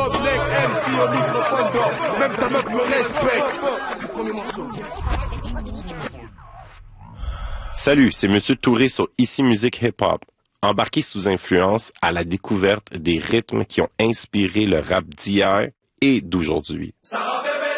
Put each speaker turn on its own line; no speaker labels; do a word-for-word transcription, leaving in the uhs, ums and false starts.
Black M C au microphone d'or. Même ta meuf me respecte.
Salut, c'est Monsieur Touré sur Ici Musique Hip Hop. Embarqué sous influence à la découverte des rythmes qui ont inspiré le rap d'hier et d'aujourd'hui. Ça